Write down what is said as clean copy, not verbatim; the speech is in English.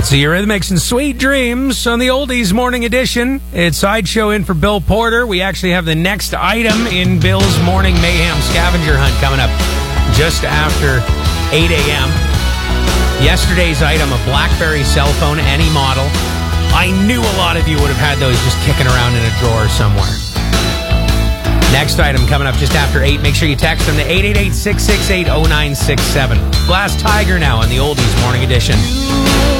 It's the Eurythmics and Sweet Dreams on the Oldies Morning Edition. It's Sideshow in for Bill Porter. We actually have the next item in Bill's Morning Mayhem scavenger hunt coming up just after 8 a.m. Yesterday's item, a BlackBerry cell phone, any model. I knew a lot of you would have had those just kicking around in a drawer somewhere. Next item coming up just after 8. Make sure you text them to 888-668-0967. Glass Tiger now on the Oldies Morning Edition.